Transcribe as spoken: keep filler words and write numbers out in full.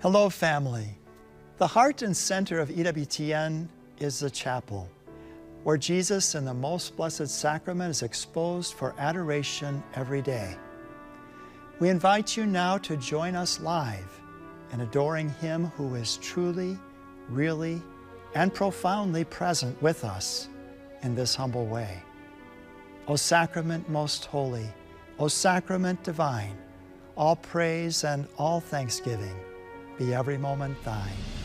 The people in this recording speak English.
Hello, family. The heart and center of E W T N is the chapel, where Jesus in the Most Blessed Sacrament is exposed for adoration every day. We invite you now to join us live in adoring Him who is truly, really, and profoundly present with us in this humble way. O Sacrament most holy, O Sacrament divine, all praise and all thanksgiving be every moment thine.